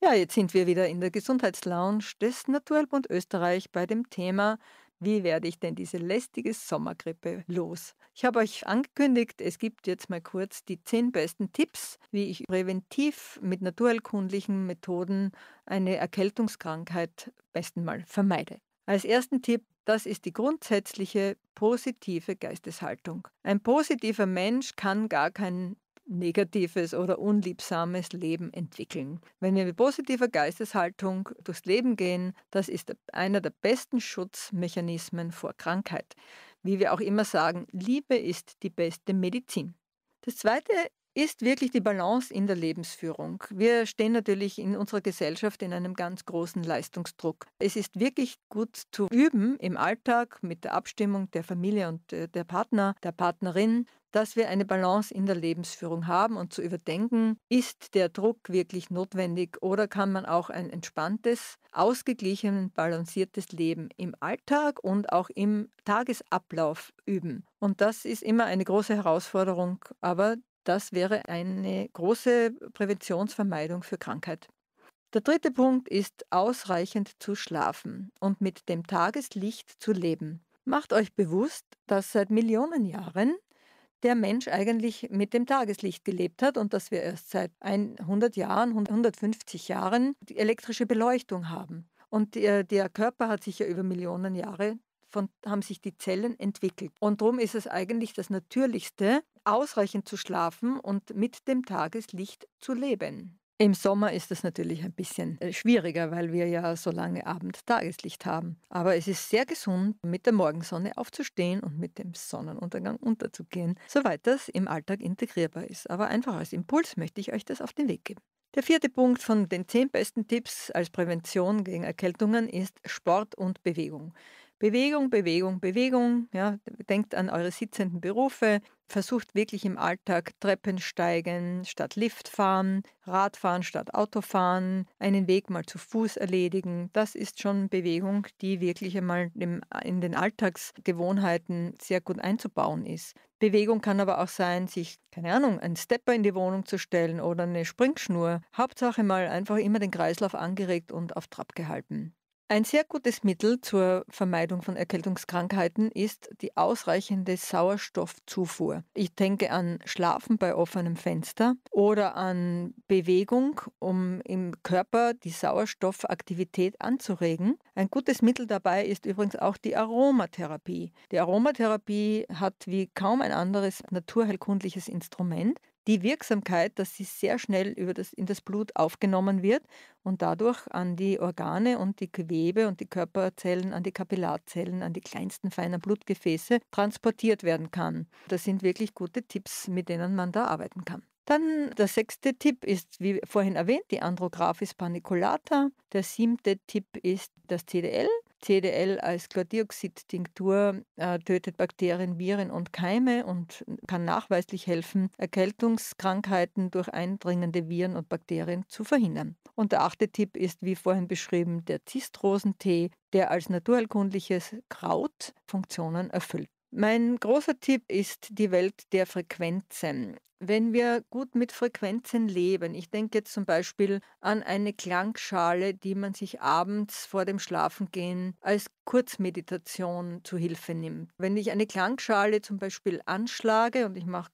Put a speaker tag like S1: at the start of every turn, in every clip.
S1: Ja, jetzt sind wir wieder in der Gesundheitslounge des Naturheilbund Österreich bei dem Thema: Wie werde ich denn diese lästige Sommergrippe los? Ich habe euch angekündigt, es gibt jetzt mal kurz die 10 besten Tipps, wie ich präventiv mit naturheilkundlichen Methoden eine Erkältungskrankheit besten mal vermeide. Als ersten Tipp, das ist die grundsätzliche positive Geisteshaltung. Ein positiver Mensch kann gar kein negatives oder unliebsames Leben entwickeln. Wenn wir mit positiver Geisteshaltung durchs Leben gehen, das ist einer der besten Schutzmechanismen vor Krankheit. Wie wir auch immer sagen, Liebe ist die beste Medizin. Das Zweite ist wirklich die Balance in der Lebensführung. Wir stehen natürlich in unserer Gesellschaft in einem ganz großen Leistungsdruck. Es ist wirklich gut zu üben im Alltag mit der Abstimmung der Familie und der Partner, der Partnerin, dass wir eine Balance in der Lebensführung haben und zu überdenken, ist der Druck wirklich notwendig oder kann man auch ein entspanntes, ausgeglichen, balanciertes Leben im Alltag und auch im Tagesablauf üben. Und das ist immer eine große Herausforderung, aber das wäre eine große Präventionsvermeidung für Krankheit. Der dritte Punkt ist, ausreichend zu schlafen und mit dem Tageslicht zu leben. Macht euch bewusst, dass seit Millionen Jahren der Mensch eigentlich mit dem Tageslicht gelebt hat und dass wir erst seit 100 Jahren, 150 Jahren die elektrische Beleuchtung haben. Und der Körper hat sich ja über Millionen Jahre haben sich die Zellen entwickelt. Und darum ist es eigentlich das Natürlichste, ausreichend zu schlafen und mit dem Tageslicht zu leben. Im Sommer ist das natürlich ein bisschen schwieriger, weil wir ja so lange Abend-Tageslicht haben. Aber es ist sehr gesund, mit der Morgensonne aufzustehen und mit dem Sonnenuntergang unterzugehen, soweit das im Alltag integrierbar ist. Aber einfach als Impuls möchte ich euch das auf den Weg geben. Der vierte Punkt von den 10 besten Tipps als Prävention gegen Erkältungen ist Sport und Bewegung. Bewegung, Bewegung, Bewegung. Ja, denkt an eure sitzenden Berufe. Versucht wirklich im Alltag Treppen steigen statt Lift fahren, Radfahren statt Autofahren, einen Weg mal zu Fuß erledigen. Das ist schon Bewegung, die wirklich einmal in den Alltagsgewohnheiten sehr gut einzubauen ist. Bewegung kann aber auch sein, sich, keine Ahnung, einen Stepper in die Wohnung zu stellen oder eine Springschnur. Hauptsache mal einfach immer den Kreislauf angeregt und auf Trab gehalten. Ein sehr gutes Mittel zur Vermeidung von Erkältungskrankheiten ist die ausreichende Sauerstoffzufuhr. Ich denke an Schlafen bei offenem Fenster oder an Bewegung, um im Körper die Sauerstoffaktivität anzuregen. Ein gutes Mittel dabei ist übrigens auch die Aromatherapie. Die Aromatherapie hat wie kaum ein anderes naturheilkundliches Instrument die Wirksamkeit, dass sie sehr schnell in das Blut aufgenommen wird und dadurch an die Organe und die Gewebe und die Körperzellen, an die Kapillarzellen, an die kleinsten feinen Blutgefäße transportiert werden kann. Das sind wirklich gute Tipps, mit denen man da arbeiten kann. Dann der sechste Tipp ist, wie vorhin erwähnt, die Andrographis paniculata. Der siebte Tipp ist das CDL. CDL als Chlordioxid-Tinktur tötet Bakterien, Viren und Keime und kann nachweislich helfen, Erkältungskrankheiten durch eindringende Viren und Bakterien zu verhindern. Und der achte Tipp ist, wie vorhin beschrieben, der Zistrosentee, der als naturheilkundliches Kraut Funktionen erfüllt. Mein großer Tipp ist die Welt der Frequenzen. Wenn wir gut mit Frequenzen leben, ich denke jetzt zum Beispiel an eine Klangschale, die man sich abends vor dem Schlafengehen als Kurzmeditation zu Hilfe nimmt. Wenn ich eine Klangschale zum Beispiel anschlage und ich mache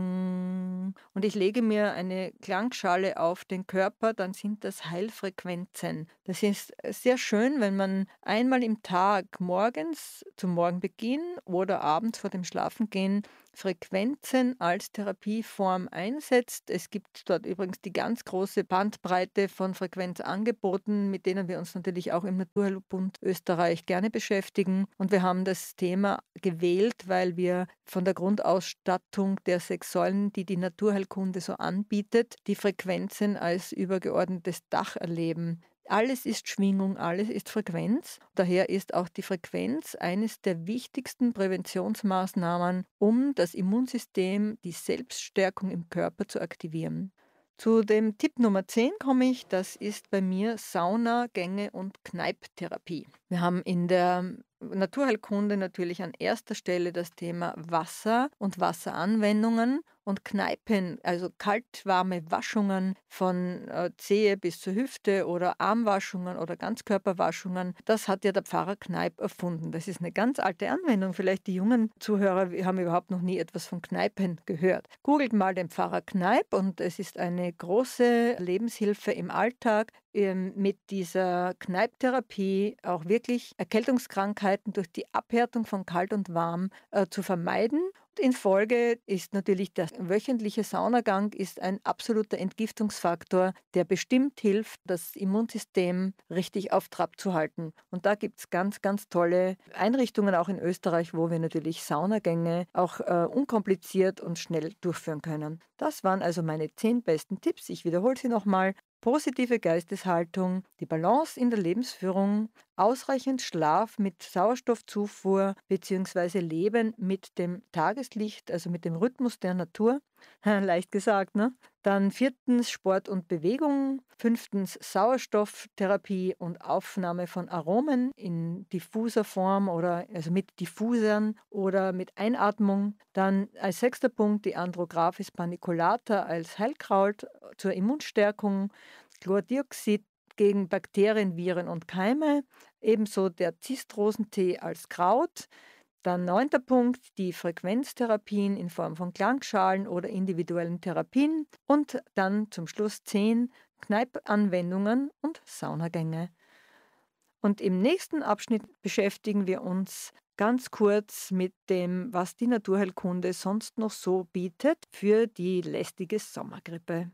S1: Dong und ich lege mir eine Klangschale auf den Körper, dann sind das Heilfrequenzen. Das ist sehr schön, wenn man einmal im Tag morgens zum Morgenbeginn oder abends vor dem Schlafengehen Frequenzen als Therapieform einsetzt. Es gibt dort übrigens die ganz große Bandbreite von Frequenzangeboten, mit denen wir uns natürlich auch im Naturheilbund Österreich gerne beschäftigen. Und wir haben das Thema gewählt, weil wir von der Grundausstattung der 6 Säulen, die die Naturheilkunde so anbietet, die Frequenzen als übergeordnetes Dach erleben. Alles ist Schwingung, alles ist Frequenz. Daher ist auch die Frequenz eines der wichtigsten Präventionsmaßnahmen, um das Immunsystem, die Selbststärkung im Körper zu aktivieren. Zu dem Tipp Nummer 10 komme ich, das ist bei mir Sauna, Gänge und Kneipptherapie. Wir haben in der Naturheilkunde natürlich an erster Stelle das Thema Wasser und Wasseranwendungen und Kneipen, also kaltwarme Waschungen von Zehe bis zur Hüfte oder Armwaschungen oder Ganzkörperwaschungen, das hat ja der Pfarrer Kneipp erfunden. Das ist eine ganz alte Anwendung. Vielleicht die jungen Zuhörer haben überhaupt noch nie etwas von Kneipen gehört. Googelt mal den Pfarrer Kneipp und es ist eine große Lebenshilfe im Alltag, mit dieser Kneipptherapie auch wirklich Erkältungskrankheiten durch die Abhärtung von kalt und warm zu vermeiden. Und in Folge ist natürlich der wöchentliche Saunagang ist ein absoluter Entgiftungsfaktor, der bestimmt hilft, das Immunsystem richtig auf Trab zu halten. Und da gibt es ganz, ganz tolle Einrichtungen auch in Österreich, wo wir natürlich Saunagänge auch unkompliziert und schnell durchführen können. Das waren also meine 10 besten Tipps. Ich wiederhole sie nochmal. Positive Geisteshaltung, die Balance in der Lebensführung, ausreichend Schlaf mit Sauerstoffzufuhr bzw. Leben mit dem Tageslicht, also mit dem Rhythmus der Natur. Leicht gesagt, ne? Dann viertens Sport und Bewegung, fünftens Sauerstofftherapie und Aufnahme von Aromen in diffuser Form oder also mit Diffusern oder mit Einatmung. Dann als sechster Punkt die Andrographis paniculata als Heilkraut zur Immunstärkung, Chlordioxid gegen Bakterien, Viren und Keime, ebenso der Zistrosentee als Kraut. Dann neunter Punkt, die Frequenztherapien in Form von Klangschalen oder individuellen Therapien. Und dann zum Schluss 10 Kneipanwendungen und Saunagänge. Und im nächsten Abschnitt beschäftigen wir uns ganz kurz mit dem, was die Naturheilkunde sonst noch so bietet für die lästige Sommergrippe.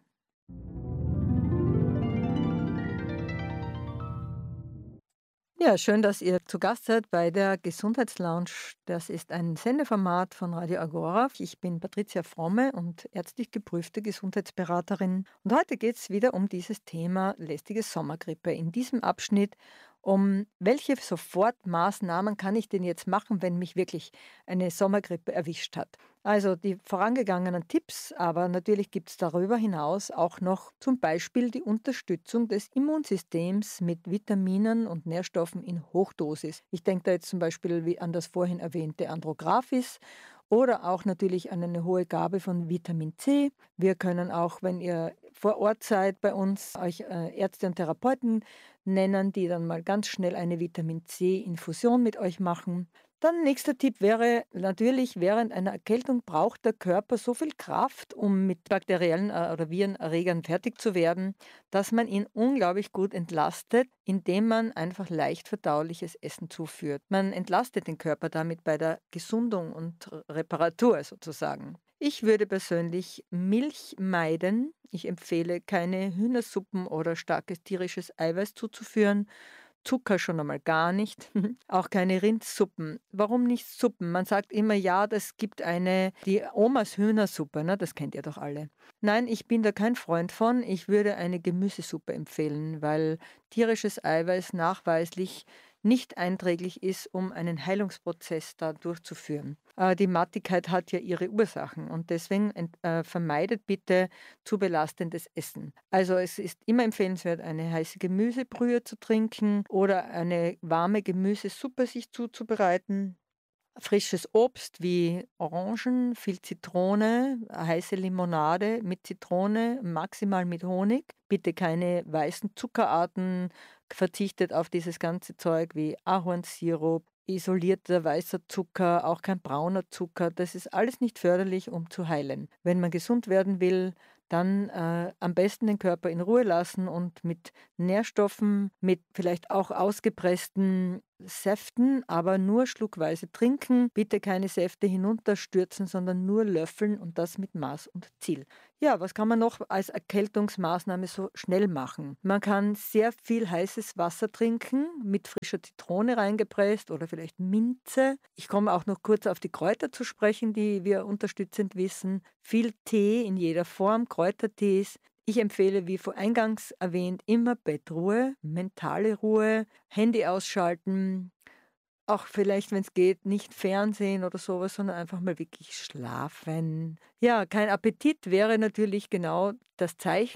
S1: Ja, schön, dass ihr zu Gast seid bei der Gesundheitslounge. Das ist ein Sendeformat von Radio Agora. Ich bin Patricia Fromme und ärztlich geprüfte Gesundheitsberaterin. Und heute geht es wieder um dieses Thema lästige Sommergrippe. In diesem Abschnitt um welche Sofortmaßnahmen kann ich denn jetzt machen, wenn mich wirklich eine Sommergrippe erwischt hat. Also die vorangegangenen Tipps, aber natürlich gibt es darüber hinaus auch noch zum Beispiel die Unterstützung des Immunsystems mit Vitaminen und Nährstoffen in Hochdosis. Ich denke da jetzt zum Beispiel wie an das vorhin erwähnte Andrographis oder auch natürlich an eine hohe Gabe von Vitamin C. Wir können auch, wenn ihr vor Ort seid, bei uns euch Ärzte und Therapeuten nennen, die dann mal ganz schnell eine Vitamin C-Infusion mit euch machen. Dann nächster Tipp wäre natürlich, während einer Erkältung braucht der Körper so viel Kraft, um mit bakteriellen oder Virenerregern fertig zu werden, dass man ihn unglaublich gut entlastet, indem man einfach leicht verdauliches Essen zuführt. Man entlastet den Körper damit bei der Gesundung und Reparatur sozusagen. Ich würde persönlich Milch meiden. Ich empfehle keine Hühnersuppen oder starkes tierisches Eiweiß zuzuführen. Zucker schon einmal gar nicht. Auch keine Rindsuppen. Warum nicht Suppen? Man sagt immer, ja, das gibt die Omas Hühnersuppe, ne? Das kennt ihr doch alle. Nein, ich bin da kein Freund von. Ich würde eine Gemüsesuppe empfehlen, weil tierisches Eiweiß nachweislich nicht einträglich ist, um einen Heilungsprozess da durchzuführen. Die Mattigkeit hat ja ihre Ursachen und deswegen vermeidet bitte zu belastendes Essen. Also es ist immer empfehlenswert, eine heiße Gemüsebrühe zu trinken oder eine warme Gemüsesuppe sich zuzubereiten. Frisches Obst wie Orangen, viel Zitrone, heiße Limonade mit Zitrone, maximal mit Honig. Bitte keine weißen Zuckerarten, verzichtet auf dieses ganze Zeug wie Ahornsirup, isolierter weißer Zucker, auch kein brauner Zucker. Das ist alles nicht förderlich, um zu heilen. Wenn man gesund werden will, dann am besten den Körper in Ruhe lassen und mit Nährstoffen, mit vielleicht auch ausgepressten Säften, aber nur schluckweise trinken. Bitte keine Säfte hinunterstürzen, sondern nur löffeln und das mit Maß und Ziel. Ja, was kann man noch als Erkältungsmaßnahme so schnell machen? Man kann sehr viel heißes Wasser trinken, mit frischer Zitrone reingepresst oder vielleicht Minze. Ich komme auch noch kurz auf die Kräuter zu sprechen, die wir unterstützend wissen. Viel Tee in jeder Form, Kräutertees. Ich empfehle, wie vor eingangs erwähnt, immer Bettruhe, mentale Ruhe, Handy ausschalten, auch vielleicht, wenn es geht, nicht Fernsehen oder sowas, sondern einfach mal wirklich schlafen. Ja, kein Appetit wäre natürlich genau das Zeichen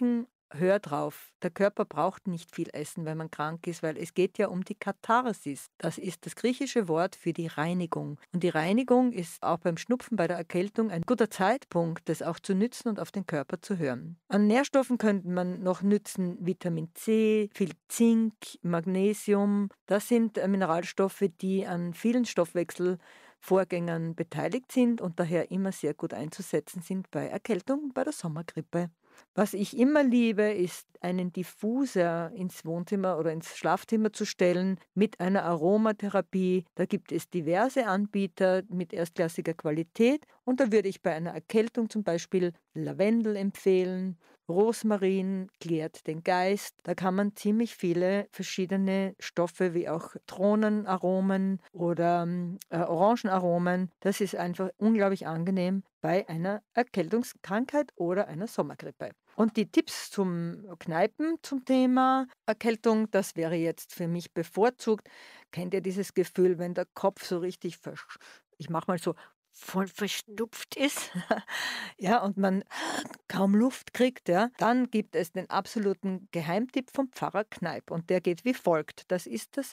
S1: hör drauf. Der Körper braucht nicht viel essen, wenn man krank ist, weil es geht ja um die Katharsis. Das ist das griechische Wort für die Reinigung. Und die Reinigung ist auch beim Schnupfen, bei der Erkältung ein guter Zeitpunkt, das auch zu nützen und auf den Körper zu hören. An Nährstoffen könnte man noch nützen Vitamin C, viel Zink, Magnesium. Das sind Mineralstoffe, die an vielen Stoffwechselvorgängen beteiligt sind und daher immer sehr gut einzusetzen sind bei Erkältung und bei der Sommergrippe. Was ich immer liebe, ist einen Diffuser ins Wohnzimmer oder ins Schlafzimmer zu stellen mit einer Aromatherapie. Da gibt es diverse Anbieter mit erstklassiger Qualität und da würde ich bei einer Erkältung zum Beispiel Lavendel empfehlen. Rosmarin klärt den Geist. Da kann man ziemlich viele verschiedene Stoffe wie auch Zitronenaromen oder Orangenaromen. Das ist einfach unglaublich angenehm bei einer Erkältungskrankheit oder einer Sommergrippe. Und die Tipps zum Kneipen zum Thema Erkältung, das wäre jetzt für mich bevorzugt. Kennt ihr dieses Gefühl, wenn der Kopf so richtig, ich mache mal so, voll verstopft ist, ja, und man kaum Luft kriegt, ja, dann gibt es den absoluten Geheimtipp vom Pfarrer Kneipp und der geht wie folgt. Das ist das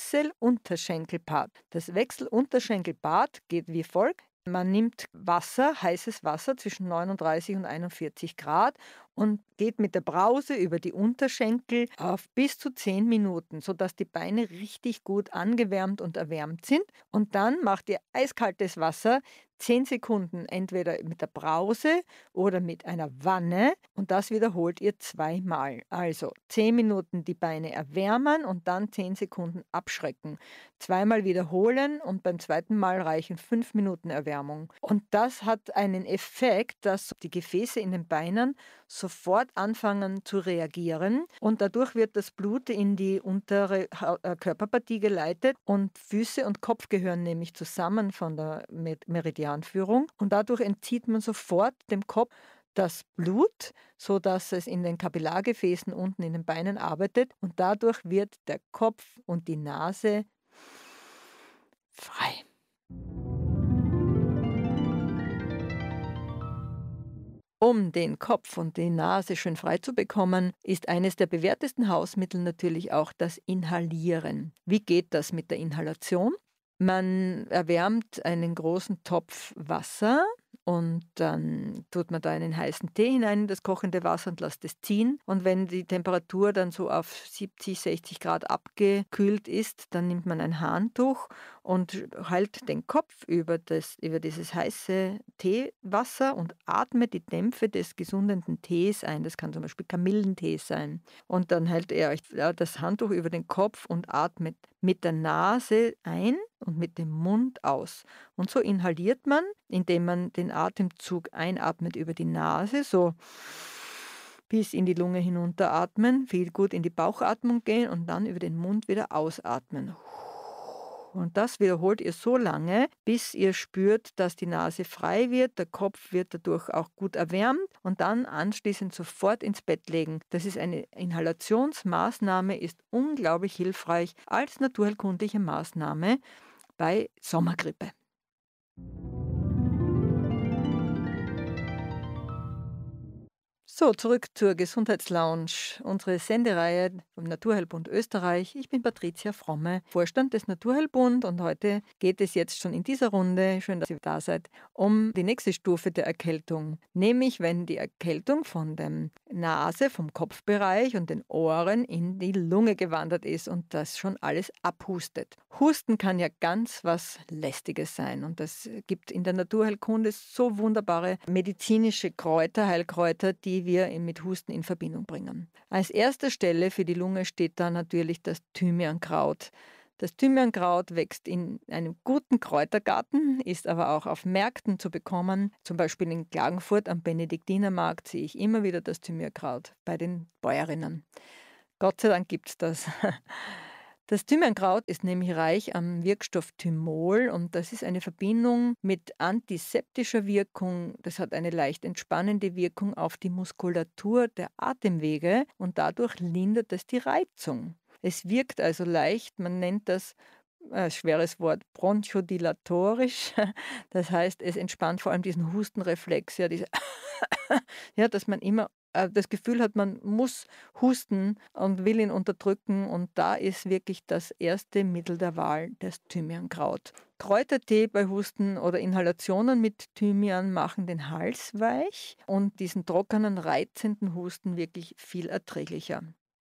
S1: Wechselunterschenkelbad. Das Wechselunterschenkelbad geht wie folgt. Man nimmt Wasser, heißes Wasser zwischen 39 und 41 Grad und geht mit der Brause über die Unterschenkel auf bis zu 10 Minuten, sodass die Beine richtig gut angewärmt und erwärmt sind. Und dann macht ihr eiskaltes Wasser 10 Sekunden entweder mit der Brause oder mit einer Wanne und das wiederholt ihr zweimal. Also 10 Minuten die Beine erwärmen und dann 10 Sekunden abschrecken. Zweimal wiederholen und beim zweiten Mal reichen 5 Minuten Erwärmung. Und das hat einen Effekt, dass die Gefäße in den Beinen sofort anfangen zu reagieren und dadurch wird das Blut in die untere Körperpartie geleitet und Füße und Kopf gehören nämlich zusammen von der Meridianführung und dadurch entzieht man sofort dem Kopf das Blut, sodass es in den Kapillargefäßen unten in den Beinen arbeitet und dadurch wird der Kopf und die Nase frei. Um den Kopf und die Nase schön frei zu bekommen, ist eines der bewährtesten Hausmittel natürlich auch das Inhalieren. Wie geht das mit der Inhalation? Man erwärmt einen großen Topf Wasser und dann tut man da einen heißen Tee hinein in das kochende Wasser und lässt es ziehen. Und wenn die Temperatur dann so auf 70, 60 Grad abgekühlt ist, dann nimmt man ein Handtuch und hält den Kopf über dieses heiße Teewasser und atmet die Dämpfe des gesundenden Tees ein. Das kann zum Beispiel Kamillentee sein. Und dann hält er euch das Handtuch über den Kopf und atmet mit der Nase ein und mit dem Mund aus. Und so inhaliert man, indem man den Atemzug einatmet über die Nase, so bis in die Lunge hinunteratmen, viel gut in die Bauchatmung gehen und dann über den Mund wieder ausatmen. Und das wiederholt ihr so lange, bis ihr spürt, dass die Nase frei wird, der Kopf wird dadurch auch gut erwärmt und dann anschließend sofort ins Bett legen. Das ist eine Inhalationsmaßnahme, ist unglaublich hilfreich als naturheilkundliche Maßnahme bei Sommergrippe. So, zurück zur Gesundheitslounge, unsere Sendereihe vom Naturheilbund Österreich. Ich bin Patricia Fromme, Vorstand des Naturheilbund und heute geht es jetzt schon in dieser Runde, schön, dass ihr da seid, um die nächste Stufe der Erkältung. Nämlich, wenn die Erkältung von der Nase, vom Kopfbereich und den Ohren in die Lunge gewandert ist und das schon alles abhustet. Husten kann ja ganz was Lästiges sein und es gibt in der Naturheilkunde so wunderbare medizinische Kräuter, Heilkräuter, die wir mit Husten in Verbindung bringen. Als erste Stelle für die Lunge steht da natürlich das Thymiankraut. Das Thymiankraut wächst in einem guten Kräutergarten, ist aber auch auf Märkten zu bekommen. Zum Beispiel in Klagenfurt am Benediktinermarkt sehe ich immer wieder das Thymiankraut bei den Bäuerinnen. Gott sei Dank gibt es das. Das Thymiankraut ist nämlich reich am Wirkstoff Thymol und das ist eine Verbindung mit antiseptischer Wirkung. Das hat eine leicht entspannende Wirkung auf die Muskulatur der Atemwege und dadurch lindert es die Reizung. Es wirkt also leicht, man nennt das schweres Wort, bronchodilatorisch. Das heißt, es entspannt vor allem diesen Hustenreflex, ja, ja, dass man immer das Gefühl hat, man muss husten und will ihn unterdrücken. Und da ist wirklich das erste Mittel der Wahl das Thymiankraut. Kräutertee bei Husten oder Inhalationen mit Thymian machen den Hals weich und diesen trockenen, reizenden Husten wirklich viel erträglicher.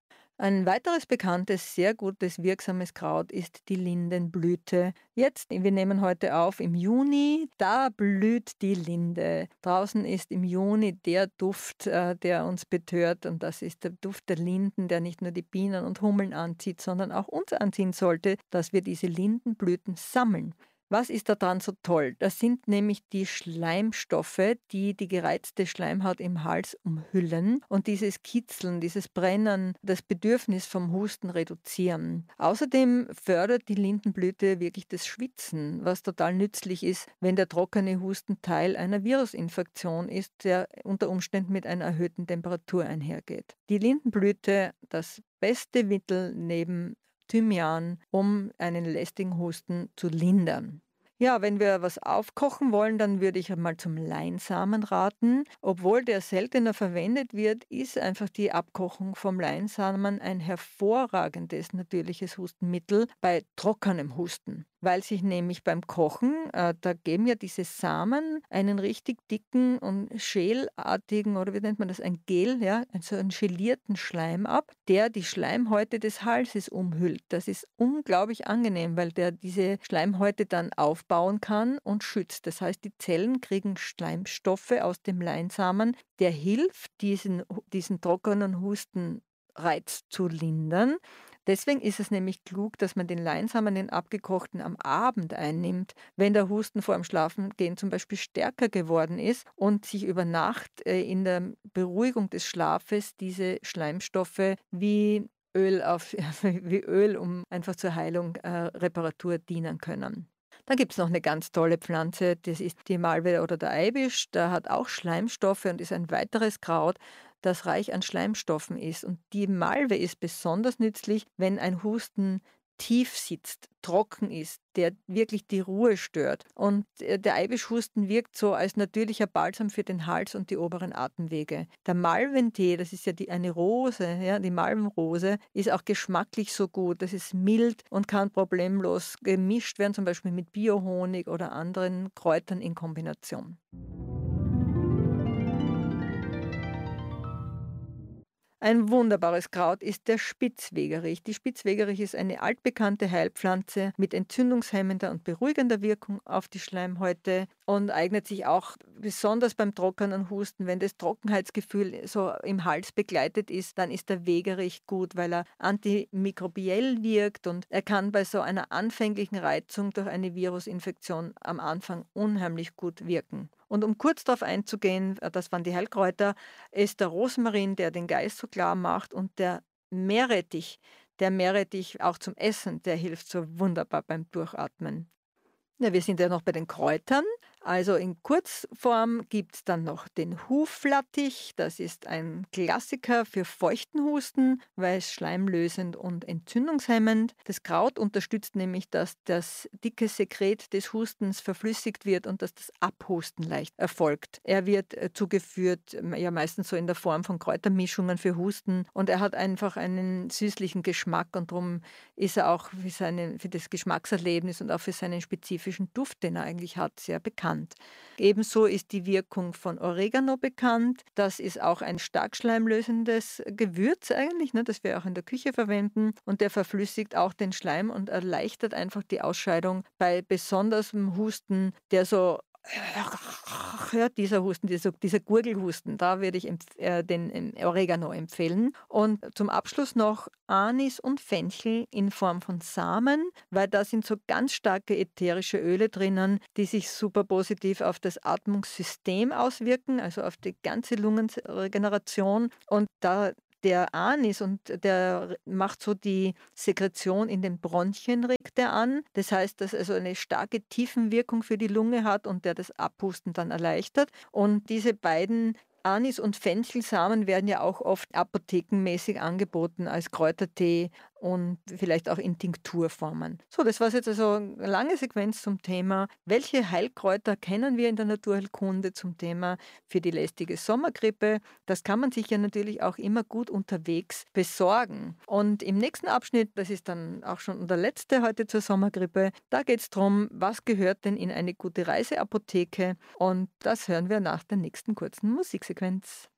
S1: Ein weiteres bekanntes, sehr gutes, wirksames Kraut ist die Lindenblüte. Jetzt, wir nehmen heute auf im Juni, da blüht die Linde. Draußen ist im Juni der Duft, der uns betört, und das ist der Duft der Linden, der nicht nur die Bienen und Hummeln anzieht, sondern auch uns anziehen sollte, dass wir diese Lindenblüten sammeln. Was ist daran so toll? Das sind nämlich die Schleimstoffe, die die gereizte Schleimhaut im Hals umhüllen und dieses Kitzeln, dieses Brennen, das Bedürfnis vom Husten reduzieren. Außerdem fördert die Lindenblüte wirklich das Schwitzen, was total nützlich ist, wenn der trockene Husten Teil einer Virusinfektion ist, der unter Umständen mit einer erhöhten Temperatur einhergeht. Die Lindenblüte, das beste Mittel neben Thymian, um einen lästigen Husten zu lindern. Ja, wenn wir was aufkochen wollen, dann würde ich einmal zum Leinsamen raten. Obwohl der seltener verwendet wird, ist einfach die Abkochung vom Leinsamen ein hervorragendes natürliches Hustenmittel bei trockenem Husten. Weil sich nämlich beim Kochen, da geben ja diese Samen einen richtig dicken und schelartigen, oder wie nennt man das, ein Gel, ja, also einen gelierten Schleim ab, der die Schleimhäute des Halses umhüllt. Das ist unglaublich angenehm, weil der diese Schleimhäute dann aufbauen kann und schützt. Das heißt, die Zellen kriegen Schleimstoffe aus dem Leinsamen, der hilft, diesen trockenen Hustenreiz zu lindern. Deswegen ist es nämlich klug, dass man den Leinsamen, den abgekochten, am Abend einnimmt, wenn der Husten vor dem Schlafengehen zum Beispiel stärker geworden ist und sich über Nacht in der Beruhigung des Schlafes diese Schleimstoffe wie Öl, wie Öl, um einfach zur Heilung, Reparatur dienen können. Dann gibt es noch eine ganz tolle Pflanze, das ist die Malve oder der Eibisch. Der hat auch Schleimstoffe und ist ein weiteres Kraut, das reich an Schleimstoffen ist. Und die Malve ist besonders nützlich, wenn ein Husten tief sitzt, trocken ist, der wirklich die Ruhe stört. Und der Eibischhusten wirkt so als natürlicher Balsam für den Hals und die oberen Atemwege. Der Malventee, das ist ja eine Rose, ja, die Malvenrose, ist auch geschmacklich so gut. Das ist mild und kann problemlos gemischt werden, zum Beispiel mit Biohonig oder anderen Kräutern in Kombination. Ein wunderbares Kraut ist der Spitzwegerich. Die Spitzwegerich ist eine altbekannte Heilpflanze mit entzündungshemmender und beruhigender Wirkung auf die Schleimhäute und eignet sich auch besonders beim trockenen Husten. Wenn das Trockenheitsgefühl so im Hals begleitet ist, dann ist der Wegerich gut, weil er antimikrobiell wirkt und er kann bei so einer anfänglichen Reizung durch eine Virusinfektion am Anfang unheimlich gut wirken. Und um kurz darauf einzugehen, das waren die Heilkräuter, ist der Rosmarin, der den Geist so klar macht, und der Meerrettich auch zum Essen, der hilft so wunderbar beim Durchatmen. Ja, wir sind ja noch bei den Kräutern. Also in Kurzform gibt es dann noch den Huflattich. Das ist ein Klassiker für feuchten Husten, weil es schleimlösend und entzündungshemmend. Das Kraut unterstützt nämlich, dass das dicke Sekret des Hustens verflüssigt wird und dass das Abhusten leicht erfolgt. Er wird zugeführt, ja meistens so in der Form von Kräutermischungen für Husten, und er hat einfach einen süßlichen Geschmack, und darum ist er auch für das Geschmackserlebnis und auch für seinen spezifischen Duft, den er eigentlich hat, sehr bekannt. Ebenso ist die Wirkung von Oregano bekannt. Das ist auch ein stark schleimlösendes Gewürz eigentlich, ne, das wir auch in der Küche verwenden. Und der verflüssigt auch den Schleim und erleichtert einfach die Ausscheidung bei besonderem Husten, der so hört, dieser Husten, dieser Gurgelhusten, da würde ich den Oregano empfehlen. Und zum Abschluss noch Anis und Fenchel in Form von Samen, weil da sind so ganz starke ätherische Öle drinnen, die sich super positiv auf das Atmungssystem auswirken, also auf die ganze Lungenregeneration. Und da der Anis, und der macht so die Sekretion in den Bronchien, regt er an. Das heißt, dass also eine starke Tiefenwirkung für die Lunge hat und der das Abhusten dann erleichtert. Und diese beiden Anis- und Fenchelsamen werden ja auch oft apothekenmäßig angeboten als Kräutertee und vielleicht auch in Tinkturformen. So, das war jetzt also eine lange Sequenz zum Thema, welche Heilkräuter kennen wir in der Naturheilkunde zum Thema für die lästige Sommergrippe. Das kann man sich ja natürlich auch immer gut unterwegs besorgen. Und im nächsten Abschnitt, das ist dann auch schon der letzte heute zur Sommergrippe, da geht es darum, was gehört denn in eine gute Reiseapotheke. Und das hören wir nach der nächsten kurzen Musiksequenz.